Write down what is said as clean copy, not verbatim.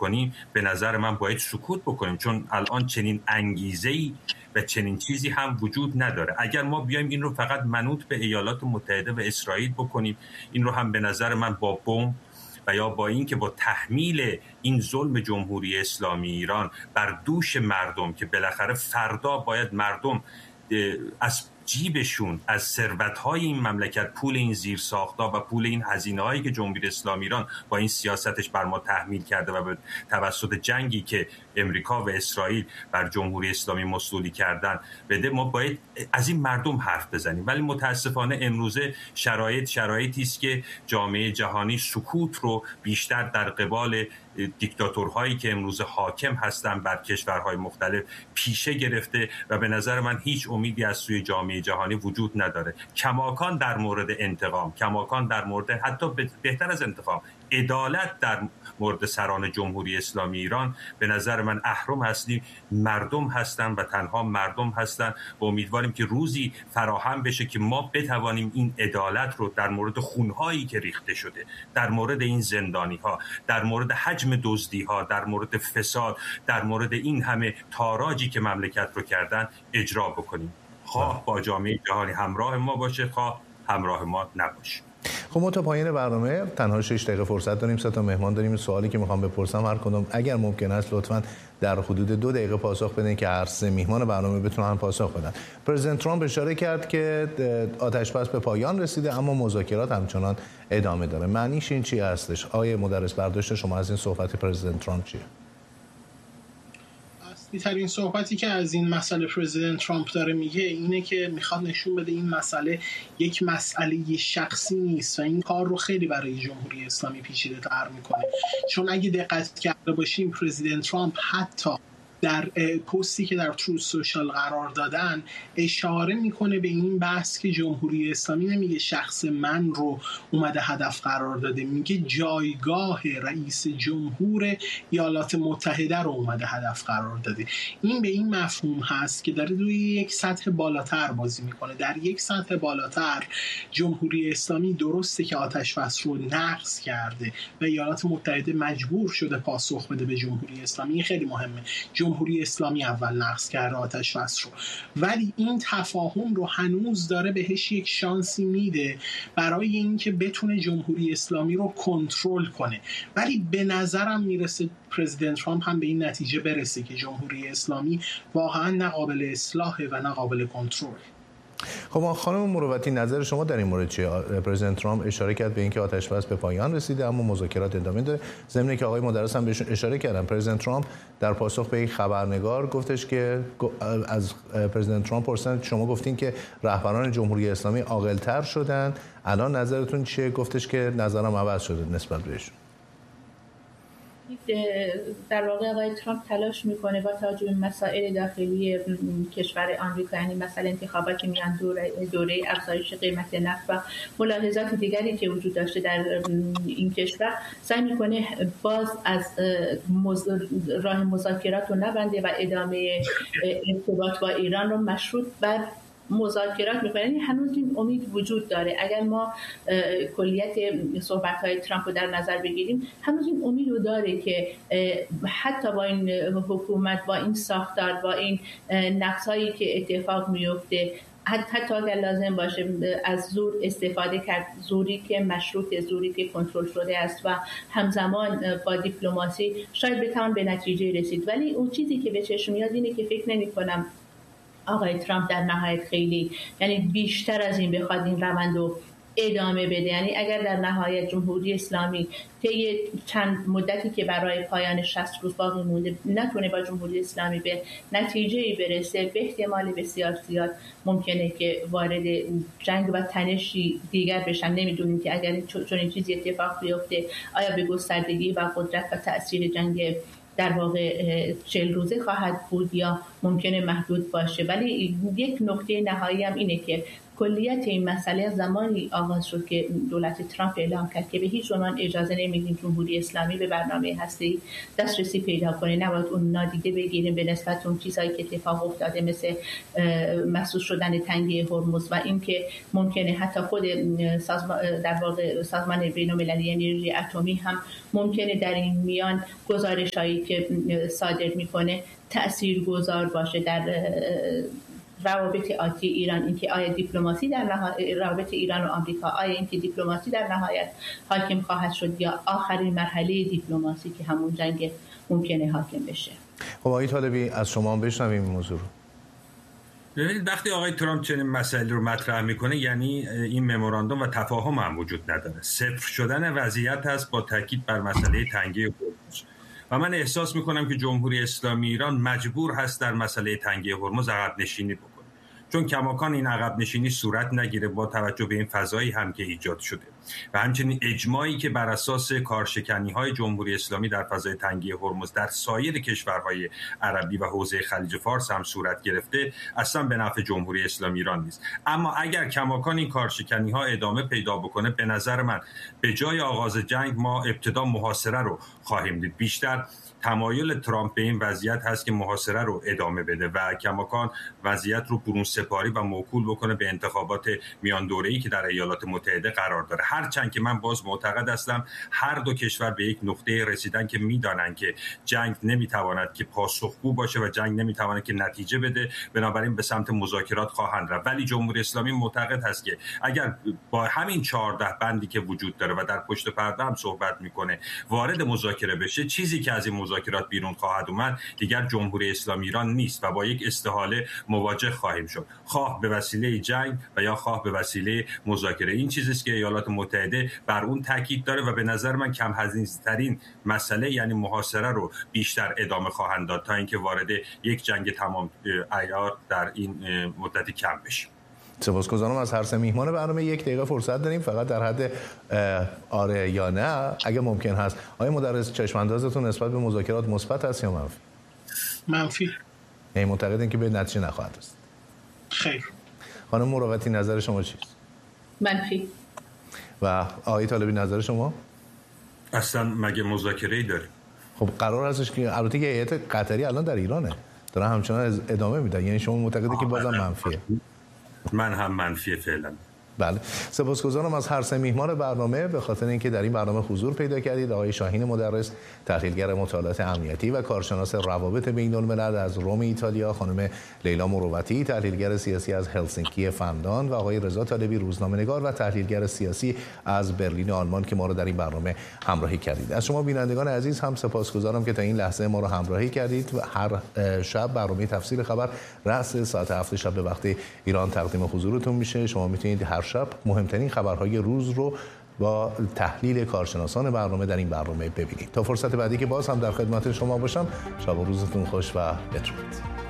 کنیم به نظر من باید سکوت بکنیم، چون الان چنین انگیزه‌ای و چنین چیزی هم وجود نداره. اگر ما بیایم این رو فقط منوط به ایالات متحده و اسرائیل بکنیم، این رو هم به نظر من با بمب و یا با این که با تحمیل این ظلم جمهوری اسلامی ایران بر دوش مردم، که بالاخره فردا باید مردم از جیبشون، از ثروت‌های این مملکت، پول این زیرساخت‌ها و پول این هزینه‌هایی که جمهوری اسلامی ایران با این سیاستش بر ما تحمیل کرده و به توسط جنگی که امریکا و اسرائیل بر جمهوری اسلامی مسئولی کردن بده، ما باید از این مردم حرف بزنیم. ولی متاسفانه امروزه شرایطی است که جامعه جهانی سکوت رو بیشتر در قبال دیکتاتورهایی که امروز حاکم هستند بر کشورهای مختلف پیشه گرفته و به نظر من هیچ امیدی از سوی جامعه جهانی وجود نداره. کماکان در مورد انتقام، کماکان در مورد، حتی بهتر از انتقام، عدالت در مورد سران جمهوری اسلامی ایران، به نظر من اهرم اصلی مردم هستن و تنها مردم هستن و امیدواریم که روزی فراهم بشه که ما بتوانیم این عدالت رو در مورد خونهایی که ریخته شده، در مورد این زندانی‌ها، در مورد حجم دزدی‌ها، در مورد فساد، در مورد این همه تاراجی که مملکت رو کردن اجرا بکنیم. خواه با جامعه جهانی همراه ما باشه، خواه همراه ما نباشه. خب ما تا پایان برنامه تنها 6 دقیقه فرصت داریم. 3 تا مهمان داریم. سوالی که میخوام بپرسم هر کدوم اگر ممکن است لطفاً در حدود 2 دقیقه پاسخ بدین که هر 3 مهمان برنامه بتونن پاسخ بدن. پرزیدنت ترامپ اشاره کرد که آتش‌بس به پایان رسیده اما مذاکرات همچنان ادامه داره. معنیش این چی هستش؟ آیه مدرس برداشت شما از این صحبت پرزیدنت ترامپ چیه؟ ترین صحبتی که از این مسئله پرزیدنت ترامپ داره میگه اینه که میخواد نشون بده این مسئله یک مسئله شخصی نیست و این کار رو خیلی برای جمهوری اسلامی پیچیده تر میکنه. چون اگه دقت کرده باشیم پرزیدنت ترامپ حتی در پستی که در تروث سوشال قرار دادن اشاره میکنه به این بحث که جمهوری اسلامی نمیگه شخص من رو اومده هدف قرار داده، میگه جایگاه رئیس جمهور ایالات متحده رو اومده هدف قرار داده. این به این مفهوم هست که داره روی یک سطح بالاتر بازی میکنه. در یک سطح بالاتر جمهوری اسلامی درسته که آتش‌بس رو نقض کرده و ایالات متحده مجبور شده پاسخ بده به جمهوری اسلامی. این خیلی مهمه. جمهوری اسلامی اول نقض کرده آتش‌بس رو، ولی این تفاهم رو هنوز داره بهش یک شانسی میده برای اینکه بتونه جمهوری اسلامی رو کنترل کنه. ولی به نظرم میرسه پرزیدنت ترامپ هم به این نتیجه برسه که جمهوری اسلامی واقعا نه قابل اصلاحه و نه قابل کنترل. خب خانم مروتی نظر شما در این مورد چیه؟ پرزیدنت ترامپ اشاره کرد به اینکه آتش‌بس به پایان رسیده اما مذاکرات ادامه داره. ضمن که آقای مدرس هم بهش اشاره کردن. پرزیدنت ترامپ در پاسخ به یک خبرنگار گفتش که از پرزیدنت ترامپ پرسیدن شما گفتین که رهبران جمهوری اسلامی عاقل‌تر شدن، الان نظرتون چیه؟ گفتش که نظرم عوض شده نسبت بهشون. در واقع آقای ترامپ تلاش میکنه با توجه به مسائل داخلی کشور آمریکا، یعنی مثلا انتخابات که میان دوره افزایش قیمت نفت و ملاحظات دیگری که وجود داشته در این کشور، سعی میکنه باز از راه مذاکرات رو نبنده و ادامه ارتباط با ایران رو مشروط بر مذاکرات میکنه. یعنی هنوز این امید وجود داره. اگر ما کلیت صحبت‌های ترامپ رو در نظر بگیریم، هنوز این امید رو داره که حتی با این حکومت، با این ساختار، با این نقص‌هایی که اتفاق میفته، حتی اگر لازم باشه از زور استفاده کرد، زوری که مشروط، زوری که کنترل شده است و همزمان با دیپلماسی، شاید بتوان به نتیجه رسید. ولی اون چیزی که به چشم میاد اینه که فکر نمی‌کنم آقای ترامپ در نهایت خیلی، یعنی بیشتر از این بخواد این روند رو ادامه بده. یعنی اگر در نهایت جمهوری اسلامی طی چند مدتی که برای پایان 60 روز باقی مونده نتونه با جمهوری اسلامی به نتیجه‌ای برسه، به احتمال بسیار زیاد ممکنه که وارد جنگ و تنشی دیگر بشن. نمیدونیم که اگر چون این چیزی اتفاق بیفته آیا به گستردگی و قدرت و تأثیر جنگ در واقع 40 روزه خواهد بود یا ممکنه محدود باشه. ولی یک نکته نهایی هم اینه که کلیت این مسئله از زمانی آغاز شد که دولت ترامپ اعلام کرد که به هیچ عنوان اجازه نمیدیم جمهوری اسلامی به برنامه هسته‌ای دسترسی پیدا کنه، نباید اون نادیده بگیریم به نسبت اون چیزایی که اتفاق افتاده مثل مسدود شدن تنگه هرمز و اینکه ممکنه حتی خود در واقع سازمان بین‌المللی انرژی اتمی هم ممکنه در این میان گزارش‌هایی که صادر میکنه تاثیرگذار باشه در روابط آتی ایران. اینکه آیا دیپلماسی در روابط ایران و آمریکا، آیا اینکه دیپلماسی در نهایت حاکم خواهد شد یا آخرین مرحله دیپلماسی که همون جنگ ممکنه حاکم بشه. خب آقای طالبی از شما هم بشنویم این موضوع رو. ببینید وقتی آقای ترامپ چنین مسائلی رو مطرح میکنه یعنی این مموراندوم و تفاهم هم وجود نداره. صفر شدن وضعیت هست با تاکید بر مسئله تنگه هرمز. و من احساس میکنم که جمهوری اسلامی ایران مجبور هست در مسئله تنگه هرمز عقب نشینی بکنه، چون کماکان این عقب نشینی صورت نگیره با توجه به این فضایی هم که ایجاد شده و همچنین اجماعی که بر اساس کارشکنی‌های جمهوری اسلامی در فضای تنگه هرمز در سایر کشورهای عربی و حوزه خلیج فارس هم صورت گرفته اصلا به نفع جمهوری اسلامی ایران نیست. اما اگر کماکان این کارشکنی‌ها ادامه پیدا بکنه، به نظر من به جای آغاز جنگ ما ابتدا محاصره رو خواهیم دید. بیشتر تمایل ترامپ به این وضعیت هست که محاصره رو ادامه بده و کماکان وضعیت رو برون سپاری و موکول بکنه به انتخابات میان دوره‌ای که در ایالات متحده قرار داره. هرچند که من باز معتقد هستم هر دو کشور به یک نقطه رسیدن که میدانن که جنگ نمیتواند که پاسخگو باشه و جنگ نمیتواند که نتیجه بده، بنابراین به سمت مذاکرات خواهند رفت. ولی جمهوری اسلامی معتقد هست که اگر با همین 14 بندی که وجود داره و در پشت پرده هم صحبت میکنه وارد مذاکره بشه، چیزی که از این مذاکرات بیرون خواهد اومد دیگر جمهوری اسلامی ایران نیست و با یک استحاله مواجه خواهیم شد، خواه به وسیله جنگ و یا خواه به وسیله مذاکره. این چیزی است که ایالات متحده بر اون تاکید داره و به نظر من کم هزینه‌ترین مسئله یعنی محاصره رو بیشتر ادامه خواهند داد تا اینکه وارد یک جنگ تمام عیار در این مدت کم بشه. سپاسگزارم از هر سه میهمان برنامه. 1 دقیقه فرصت داریم، فقط در حد آره یا نه اگه ممکن هست. آقای مدرس چشماندازتون نسبت به مذاکرات مثبت است یا منفی؟ منفی. یعنی معتقدین که به نتیجه نخواهد رسید؟ خیر. خانم مروتی نظر شما چیست؟ منفی. و آقای طالبی نظر شما؟ اصلا مگه مذاکره‌ای داریم؟ خب قرار هستش که البته که هیئت قطری الان در ایرانه داره همچنان ادامه میده، یعنی شما معتقدی که بازم منفیه؟ من هم منفی فعلا. بله، سپاسگزارم از هر سه میهمان برنامه به خاطر اینکه در این برنامه حضور پیدا کردید. آقای شاهین مدرس، تحلیلگر مطالعات امنیتی و کارشناس روابط بین‌الملل از روم ایتالیا، خانم لیلا مروتی، تحلیلگر سیاسی از هلسینکی فنلاند و آقای رضا طالبی، روزنامه‌نگار و تحلیلگر سیاسی از برلین آلمان که ما رو در این برنامه همراهی کردید. از شما بینندگان عزیز هم سپاسگزارم که تا این لحظه ما رو همراهی کردید و هر شب برنامه تفسیر خبر رأس ساعت 7 شب به وقت ایران تقدیم حضورتون میشه. شما میتونید هر شب مهمترین خبرهای روز رو با تحلیل کارشناسان برنامه در این برنامه ببینید. تا فرصت بعدی که باز هم در خدمت شما باشم، شب و روزتون خوش و بدرود.